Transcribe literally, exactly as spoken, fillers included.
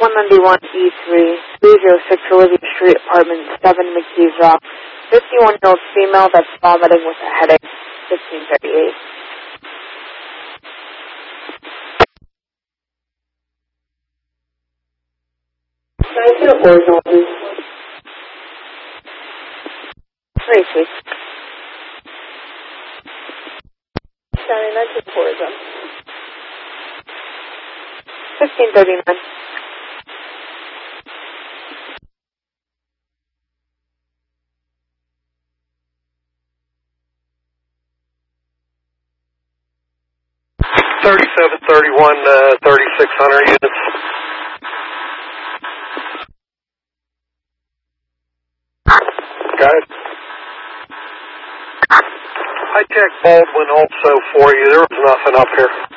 one ninety-one E three, three oh six Olivia Street, apartment seven, McKees Rock. fifty-one-year-old female that's vomiting with a headache, fifteen thirty-eight. nine two four, please. Tracy. Sorry, nine two four is up. fifteen thirty-nine. thirty-seven thirty-one, uh, thirty-six hundred units. Got it. I checked Baldwin also for you. There was nothing up here.